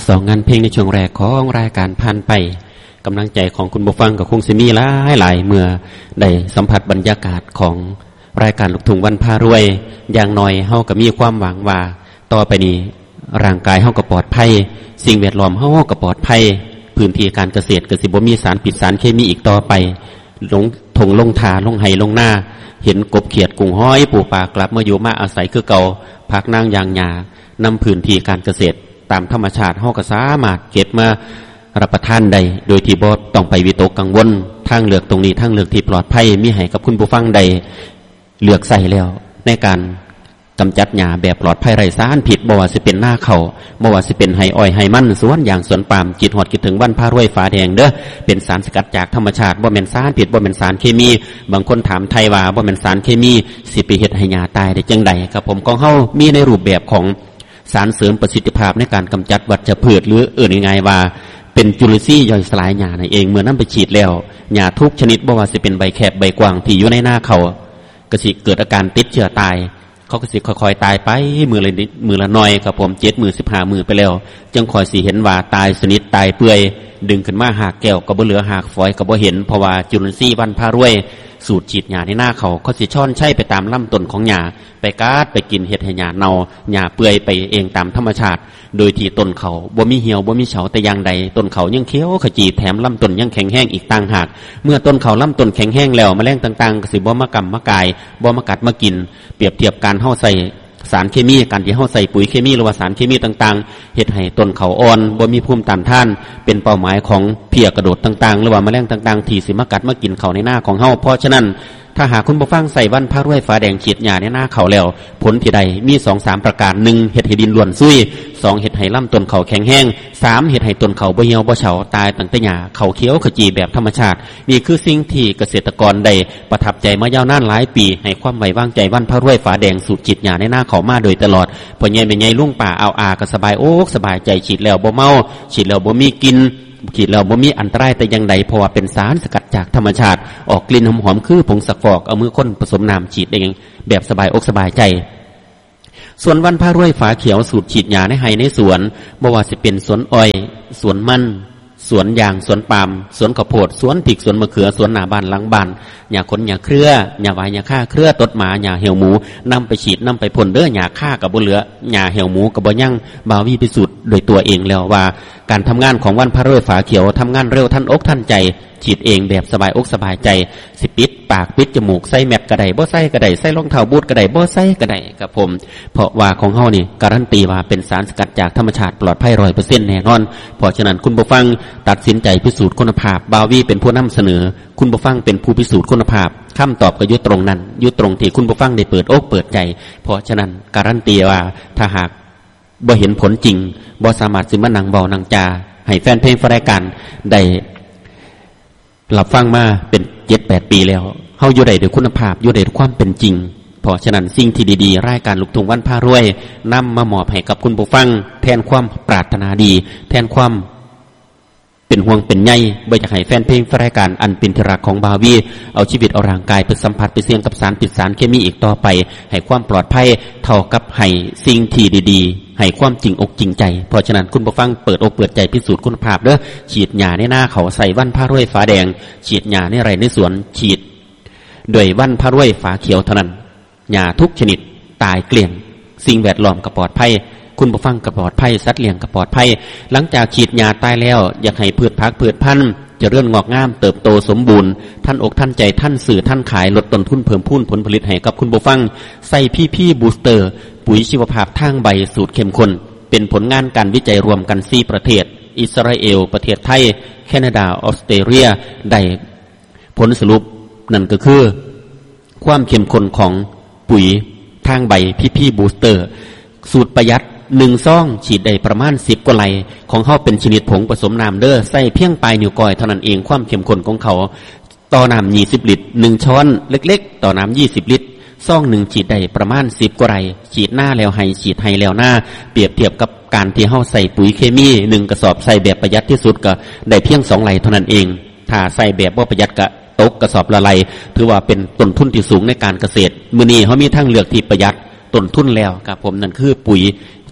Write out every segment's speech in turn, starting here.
สองงานเพลงในช่วงแรกของรายการผ่านไปกำลังใจของคุณผู้ฟังกับคงสิมีหลายเมื่อได้สัมผัสบรรยากาศของรายการลูกทุ่งวันพารวยอย่างน้อยเฮาก็มีความหวังว่าต่อไปนี้ร่างกายเฮาก็ปลอดภัยสิ่งแวดล้อมเฮาก็ปลอดภัยพื้นที่การเกษตรก็สิบ่มีสารพิษสารเคมีอีกต่อไปลงทงลงทาลงไห้ลงหน้าเห็นกบเขียดกุ้งห้อยปูปลากลับมาอยู่มาอาศัยคือเก่าพักนางยางหญ้านำพื้นที่การเกษตรตามธรรมชาติเฮาก็สามารถเก็บมารับประทานได้โดยที่บ่ต้องไปวิตกกังวลทางเลือกตรงนี้ทางเลือกที่ปลอดภัยมีให้กับคุณผู้ฟังได้เลือกใส่แล้วในการกำจัดหญ้าแบบปลอดภัยไร้สารพิษบ่ว่าสิเป็นหน้าเขาบ่ว่าสิเป็นไฮอ้อยไฮมันสวนอย่างสวนปาล์มจิตฮอดคิดถึงวันพารวยฟ้าแดงเด้อเป็นสารสกัดจากธรรมชาติบ่แม่นสารพิษบ่แม่นสารเคมีบางคนถามไทยว่าบ่แม่นสารเคมีสิไปเฮ็ดให้หญ้าตายได้จังไดครับผมของเฮามีในรูปแบบของสารเสริมประสิทธิภาพในการกำจัดวัชพืชหรือง่ายๆว่าเป็นจุลินทรีย์ย่อยสลายหญ้านั่นเองเมื่อนำไปฉีดแล้วหญ้าทุกชนิดบ่ว่าสิเป็นใบแคบใบกว้างที่อยู่ในหน้าเขาก็สิเกิดอาการติดเชื้อตายเขาก็สิค่อยๆตายไปมือละนิดมือละน้อยครับผม7 มื้อ 15 มื้อไปแล้วจึงค่อยสิเห็นว่าตายสนิทตายเปื่อยดึงขึ้นมาหากแก้วก็บ่เหลือหากฝอยก็บ่เห็นเพราะว่าจุลินทรีย์วันพารวยสูตรฉีดหญ้าในหน้าเขาสิช้อนใช้ไปตามลำต้นของหญ้าไปกาดไปกินเห็ดให้หญ้าเน่าหญ้าเปื่อยไปเองตามธรรมชาติโดยที่ต้นเขาบ่มีเหี่ยวบ่มีเฉาแต่อย่างใดต้นเขายังเขียวขจีแถมลำต้นยังแข็งแห้งอีกต่างหากเมื่อต้นเขาลำต้นแข็งแห้งแล้วแมลงต่างๆก็สิบ่มากำมากายบ่มากัดมากินเปรียบเทียบการเฮาใส่สารเคมีการที่เฮาใส่ปุ๋ยเคมีหรือว่าสารเคมีต่างๆเฮ็ดให้ต้นเขาอ่อนบ่มีภูมิต้านทานเป็นเป้าหมายของเพี้ยกระโดดต่างๆหรือว่าแมลงต่างๆที่สิมากัดมากินเขาในหน้าของเฮาเพราะฉะนั้นถ้าหากคุณผู้ฟังใส่วันพารวยฟ้าแดงฉีดหญ้าในหน้าเขาแล้วผลที่ใดมี 2-3 ประการ1เฮ็ดให้ดินล้วนซุย2เฮ็ดให้ลำต้นเขาแข็งแรง3เฮ็ดให้ต้นเขาบ่เหี่ยวบ่เฉาตายตั้งแต่หญ้าเขาเขียวขจีแบบธรรมชาตินี่คือสิ่งที่เกษตรกรได้ประทับใจมายาวนานหลายปีให้ความไว้วางใจวันพารวยฟ้าแดงสูตรฉีดหญ้าในหน้าเขามาโดยตลอดพ่อใหญ่แม่ใหญ่ลุงป้าเอาอาก็สบายอกสบายใจฉีดแล้วบ่เมาฉีดแล้วบ่มีกินฉีดแล้วบ่มีอันตรายแต่อย่างใดเพราะว่าเป็นสารสกัดจากธรรมชาติออกกลิ่นหอมๆคือผงสักฟอกเอามือคนผสมน้ำฉีดได้เองแบบสบายอกสบายใจส่วนวันพารวยฝาเขียวสูตรฉีดยาในไฮในสวนบ่ว่าสิเป็นสวนอ้อยสวนมันสวนยางสวนปาล์มสวนข้าวโพดสวนพริกสวนมะเขือสวนหน้าบ้านหลังบ้านหญ้าขนหญ้าเครือหญ้าหวายหญ้าฆ่าเครือตดหมาหญ้าเหี่ยวหมูนำไปฉีดนำไปพ่นเด้อหญ้าฆ่ากับบ่เหลือหญ้าเหี่ยวหมูกับบ่ยั่งบ่าววิพิสูจน์โดยตัวเองแล้วว่าการทำงานของวันพารวยฝาเขียวทำงานเร็วทันอกทันใจฉีดเองแบบสบายอกสบายใจสิปิดปากปิดจมูกใส่แมสกระไดบ่ใส่กระไดใส่รองเท้าบูทกระไดบ่ใส่กระไดครับผมเพราะว่าของเฮานี่การันตีว่าเป็นสารสกัดจากธรรมชาติปลอดภัย 100% แน่นอนเพราะฉะนั้นคุณผู้ฟังตัดสินใจพิสูจน์คุณภาพบาวีเป็นผู้นำเสนอคุณผู้ฟังเป็นผู้พิสูจน์คุณภาพคำตอบก็อยู่ตรงนั้นอยู่ตรงที่คุณผู้ฟังได้เปิดอกเปิดใจเพราะฉะนั้นการันตีว่าถ้าหากบ่เห็นผลจริงบ่สามารถสิมานั่งเว้านั่งจาให้แฟนเพลงรายการได้หลับฟังมาเป็น 7-8 ปีแล้วเฮาอยู่ได้ด้วยคุณภาพอยู่ได้ด้วยความเป็นจริงเพราะฉะนั้นสิ่งที่ดีๆรายการลูกทุ่งวันพารวยนำมามอบให้กับคุณผู้ฟังแทนความปรารถนาดีแทนความเป็นห่วงเป็นใยบ่อยากให้แฟนเพลงรายการอันเป็นที่รักของบาวีเอาชีวิตเอาร่างกายไปสัมผัสไปเสี่ยงกับสารพิษสารเคมีอีกต่อไปให้ความปลอดภัยเท่ากับให้สิ่งที่ดีๆให้ความจริงอกจริงใจเพราะฉะนั้นคุณผู้ฟังเปิดอกเปิดใจพิสูจน์คุณภาพเด้อฉีดหญ้าในหน้าเขาใส่วันพารวยฟ้าแดงฉีดหญ้าในไร่ในสวนฉีดโดยวันพารวยฟ้าเขียวเท่านั้นหญ้าทุกชนิดตายเกลี้ยงสิ่งแวดล้อมก็ปลอดภัยคุณผู้ฟังก็ปลอดภัยสัตว์เลี้ยงก็ปลอดภัยหลังจากฉีดยาตายแล้วอยากให้พืชผักพืชพันธุ์เจริญงอกงามเติบโตสมบูรณ์ท่านอกท่านใจท่านสื่อท่านขายลดต้นทุนเพิ่มพูนผลผลิตให้กับคุณผู้ฟังใส่พี่บูสเตอร์ปุ๋ยชีวภาพทางใบสูตรเข้มข้นเป็นผลงานการวิจัยรวมกัน4ประเทศอิสราเอลประเทศไทยแคนาดาออสเตรเลียได้ผลสรุปนั่นก็คือความเข้มข้นของปุ๋ยทางใบพี่บูสเตอร์สูตรประหยัด1 ซองฉีดได้ประมาณ10 กว่าไลของเขาเป็นชนิดผงผสมน้ำเด้อใส่เพียงปลายนิ้วก้อยเท่านั้นเองความเข้มข้นของเขาต่อน้ำ20 ลิตร1 ช้อนเล็กๆต่อน้ำ20 ลิตรซอง1ฉีดได้ประมาณ10 กว่าไลฉีดหน้าแล้วให้ฉีดให้แล้วหน้าเปรียบเทียบกับการที่เขาใส่ปุ๋ยเคมี1 กระสอบใส่แบบประหยัดที่สุดก็ได้เพียง2 ไลเท่านั้นเองถ้าใส่แบบบ่ประหยัดก็ตกกระสอบละไลถือว่าเป็นต้นทุนที่สูงในการเกษตรมื้อนี้เขามีทางเลือกที่ประหยัดต้นทุนแล้วครับผมนั่นคือปุ๋ย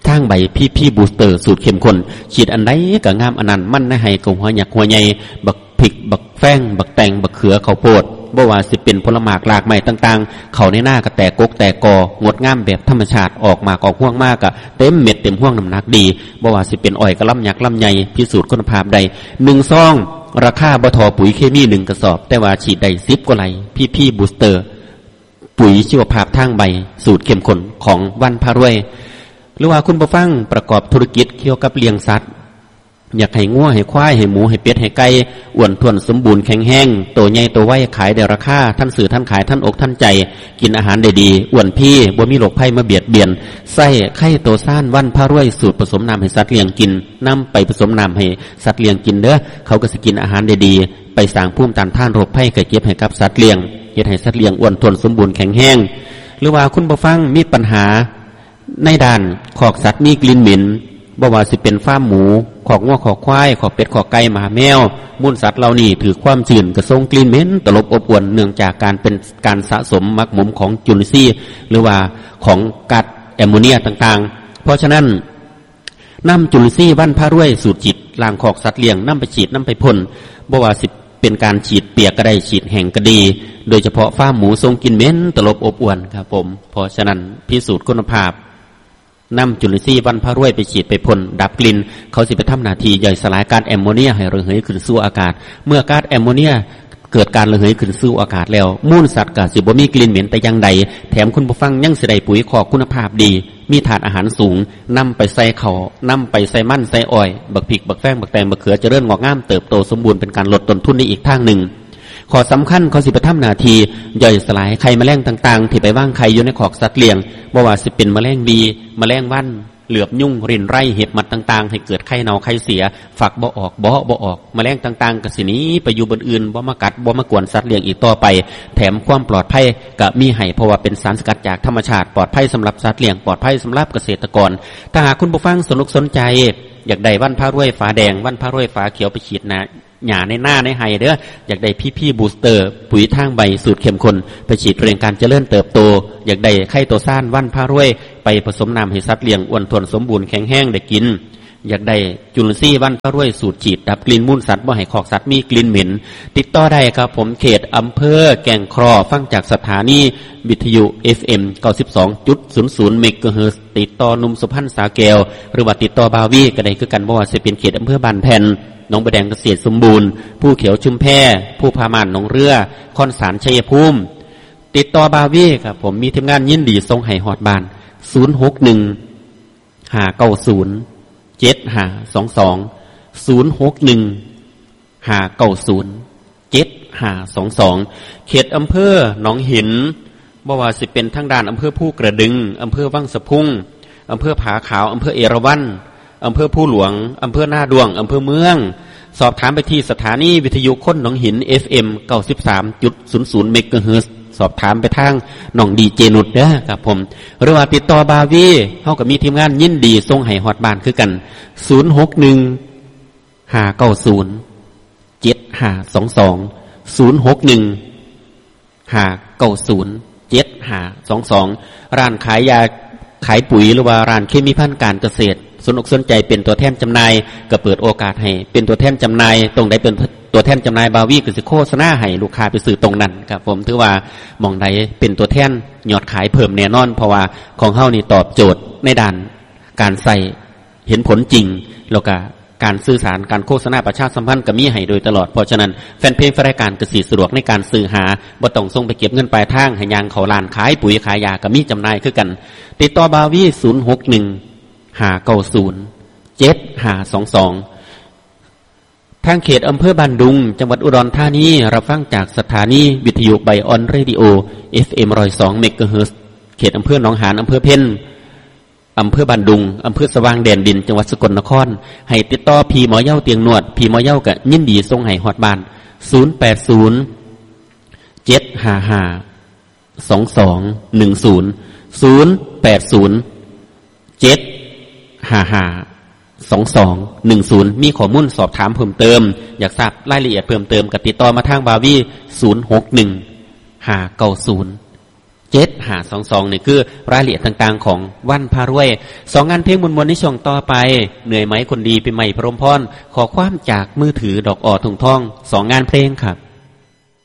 ทางใบพี่บูสเตอร์สูตรเข้มข้นฉีดอันใดก็งามอันนั้นมันให้กับหัวหยักหัวใหญ่บักพริกบักแฟ้งบักแตงบักเขือข้าวโพดบ่ว่าสิเป็นผลไม้หลากไม้ต่างๆเขาในหน้าก็แตกกกแตกกองดงามแบบธรรมชาติออกมาออกห่วงมากก็เต็มเม็ดเต็มห่วงน้ำหนักดีบ่ว่าสิเป็นอ้อยกะลำยักษ์ลำใหญ่พิสูจน์คุณภาพใด1ซองราคาบ่ทอปุ๋ยเคมี1กระสอบแต่ว่าฉีดได้10กว่าไหลพี่บูสเตอร์ปุ๋ยชีวภาพทางใบสูตรเข้มข้นของวันพารวยหรือว่าคุณผู้ฟังประกอบธุรกิจเกี่ยวกับเลี้ยงสัตว์อยากให้งัวให้ควายให้หมูให้เป็ดให้ไก่อ้วนท้วนสมบูรณ์แข็งแรงโตใหญ่โตไวขายได้ราคาท่านซื้อท่านขายท่านอกท่านใจกินอาหารได้ดีอ้วนพี่บ่มีโรคภัยมาเบียดเบียนไส้ไข่โตซ่านวันพารวยสูตรผสมน้ำให้สัตว์เลี้ยงกินน้ำไปผสมน้ำให้สัตว์เลี้ยงกินเด้อเขาก็สิกินอาหารได้ดีไปสร้างภูมิต้านทานโรคภัยไข้เจ็บให้กับสัตว์เลี้ยงเฮ็ดให้สัตว์เลี้ยงอ้วนท้วนสมบูรณ์แข็งแรงหรือว่าคุณผู้ฟังมีปัญหาในด้านขอกสัตว์มีกลิ่นเหม็นบ่ว่าสิเป็นฟาร์มหมูขอกงัวขอกควายขอกเป็ดขอกไก่หมาแมวมูลสัตว์เหล่านี้ถือความจืดกระทรงกลิ่นเหม็นตลบอบอวนเนื่องจากการเป็นการสะสมมักหมมของจุลินทรีย์หรือว่าของก๊าซแอมโมเนียต่างๆเพราะฉะนั้นน้ำจุลินทรีย์วันพารวยสูตรจิตล้างขอกสัตว์เลี้ยงน้ำไปฉีดน้ำไปพ่นบ่ว่าสิเป็นการฉีดเปียกก็ได้ฉีดแห้งก็ดีโดยเฉพาะฟาร์มหมูทรงกลิ่นเหม็นตลบอบอวนครับผมเพราะฉะนั้นพิสูจน์คุณภาพนำจุลินทรีย์วันพารวยไปฉีดไปพ่นดับกลิ่นเขาสิไปทำหน้าที่ย่อยสลายก๊าซแอมโมเนียให้ระเหยขึ้นสู่อากาศเมื่อก๊าซแอมโมเนียเกิดการระเหยขึ้นสู่อากาศแล้วมูลสัตว์ก็สิบ่มีกลิ่นเหม็นแต่อย่างใดแถมคุณผู้ฟังยังสิได้ปุ๋ยคอกคุณภาพดีมีถาดอาหารสูงนำไปใส่เขานำไปใส่มันใส่อ้อยบักพริกบักแฟ้งบักแตงบักเขือเจริญงอกงามเติบโตสมบูรณ์เป็นการลดต้นทุนในอีกทางหนึ่งข้อสำคัญเขาสิไปทำหน้าที่ย่อยสลายไข่แมลงต่างๆที่ไปว่างไข่อยู่ในขอกสัตว์เลี้ยงบ่ว่าสิเป็นแมลงวีแมลงวันเหลือบยุ่งรินไร่เห็บมัดต่างๆให้เกิดไข่เน่าไข่เสียฝักบ่ออกบ่ออกแมลงต่างๆก็สิหนีไปอยู่บนอื่นบ่มากัดบ่มากวนสัตว์เลี้ยงอีกต่อไปแถมความปลอดภัยก็มีให้เพราะว่าเป็นสารสกัดจากธรรมชาติปลอดภัยสำหรับสัตว์เลี้ยงปลอดภัยสำหรับเกษตรกรถ้าหากคุณผู้ฟังสนใจอยากได้วันพารวยฝาแดงวันพารวยฝาเขียวไปฉีดนะหญ้าในหน้าในไฮเด้ออยากได้พี่บูสเตอร์ปุ๋ยทางใบสูตรเข้มข้นไปฉีดเร่งการเจริญเติบโตอยากได้ไข่โตซ่านวันพารวยไปผสมน้ำให้สัตว์เลี้ยงอ้วนท้วนสมบูรณ์แข็งแรงได้กินอยากได้จุลินทรีย์วันพารวยสูตรฉีดดับกลิ่นมูลสัตว์บ่ให้ขอกสัตว์มีกลิ่นเหม็นติดต่อได้ครับผมเขตอำเภอแก่งครอฟังจากสถานีวิทยุ FM 92.00 เมกะเฮิรตซ์ติดต่อหนุ่มสุพรรณสาแก้วหรือว่าติดต่อบาวีก็ได้คือกันบ่ว่าสิเป็นเขตอำเภอบ้านแผ่นหนองบัวแดงเกษตรสมบูรณ์ผู้เขียวชุมแพผู้พามานหนองเรือคอนสารชัยภูมิติดต่อบาวีครับผมมีทีมงานยินดีส่งให้ฮอดบ้าน061-590-7522 เขตอำเภอหนองหินบ่ว่าสิเป็นทางด้านอำเภอผู้กระดึงอำเภอวังสะพุงอำเภอผาขาวอำเภอเอราวัณอำเภอผู้หลวงอำเภอหน้าดวงอำเภอเมืองสอบถามไปที่สถานีวิทยุคนหนองหิน FM 93.00 เมกะเฮิรตซ์สอบถามไปทางน้องดีเจนุชเด้อครับผมหรือว่าติดต่อบาวีเฮาก็มีทีมงานยินดีส่งให้ฮอดบ้านคือกัน061-590-7522 ร้านขายยาขายปุ๋ยหรือว่าร้านเคมีภัณฑ์การเกษตรสนอกสนใจเป็นตัวแทนจำหน่ายก็เปิดโอกาสให้เป็นตัวแทนจำหน่ายตรงใดเป็นตัวแทนจำหน่ายบาวีก็สิโฆษณาให้ลูกค้าไปซื้อตรงนั้นครับผมถือว่าหม่องใดเป็นตัวแทนยอดขายเพิ่มแน่นอนเพราะว่าของเฮานี่ตอบโจทย์ในด้านการใส่เห็นผลจริงแล้วก็การสื่อสารการโฆษณาประชาสัมพันธ์ก็มีให้โดยตลอดเพราะฉะนั้นแฟนเพจรายการก็สิสะดวกในการซื้อหาบ่ต้องส่งไปเก็บเงินปลายทางให้ยางเขาร้านขายปุ๋ยขายยาก็มีจำหน่ายคือกันติดต่อบาวี061-590-7522ทางเขตอำเภอบ้านดุงจังหวัดอุดรธานีรับฟังจากสถานีวิทยุไบออนเรดิโอ FM 102 เมกะเฮิรตซ์เขตอำเภอหนองหานอำเภอเพ็ญอำเภอบ้านดุงอำเภอสว่างแดนดินจังหวัดสกลนครให้ติดต่อพี่หมอเย้าเตียงนวดพี่หมอเย้าก็ยินดีส่งให้ฮอดบ้าน080-755-2210 มีข้อมูลสอบถามเพิ่มเติมอยากทราบรายละเอียดเพิ่มเติมก็ติดต่อมาทางบาวี061-590-7522 7522นี่คือรายละเอียดต่างๆของวันพารวย2งานเพลงมวลๆในช่วงต่อไปเหนื่อยไหมคนดีปีใหม่พรหมพรขอความจากมือถือดอกออถุงทอง2งานเพลงครับ